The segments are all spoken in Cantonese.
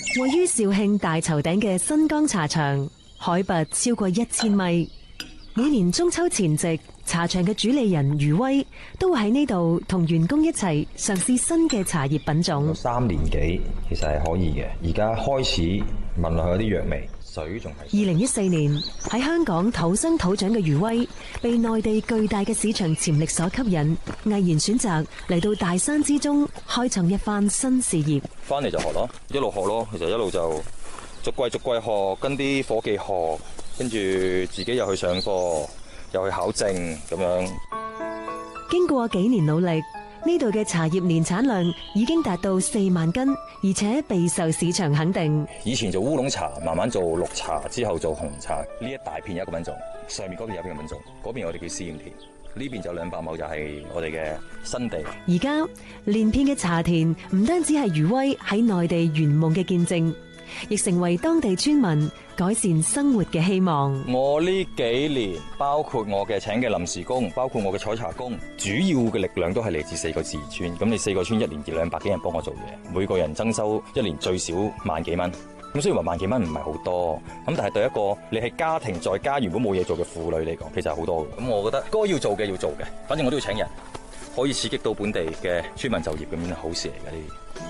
位於肇慶大頭頂嘅新江茶場，海拔超過1000米。每年中秋前夕，茶場嘅主理人余威都會喺呢度同員工一齊嘗試新嘅茶葉品種。 3年幾，其實係可以嘅。而家開始聞落去有啲藥味，水仲係。 2014年喺香港土生土長嘅余威，被內地巨大嘅市場潛力所吸引，毅然選擇嚟到大山之中，開創一番新事業。 翻嚟就學咯，一路學咯，其實一路就逐季學，跟啲伙計學。跟住自己又去上課，又去考證咁樣。 經過幾年努力，呢度嘅茶葉年產量已經達到4萬斤，而且備受市場肯定。 以前做烏龍茶，慢慢做綠茶，之後做紅茶。呢一大片有一個品種，上面嗰邊有一個品種，嗰邊我哋叫試驗田，呢邊就200畝就係我哋嘅新地。 而家連片嘅茶田唔單止係余威喺內地圓夢嘅見證，亦成為當地村民改善生活嘅希望。 我呢幾年，包括我嘅請嘅臨時工，包括我嘅採茶工，主要嘅力量都係嚟自4個自然村。咁你4個村1年200幾人幫我做嘢，每個人增收1年最少萬幾蚊。咁雖然話萬幾蚊唔係好多，咁但係對一個你係家庭在家原本冇嘢做嘅婦女嚟講，其實係好多嘅。咁我覺得該要做嘅要做嘅，反正我都要請人，可以刺激到本地嘅村民就業，咁樣係好事嚟嘅呢啲。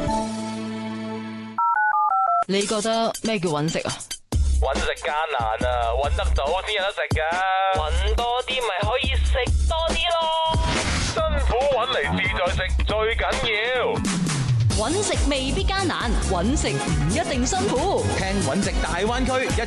你覺得咩叫揾食啊？ 揾食艱難啊，揾得到先有得食噶。揾多啲咪可以食多啲咯。辛苦揾嚟自在食最緊要。 揾食未必艱難，揾食唔一定辛苦。 聽揾食大灣區。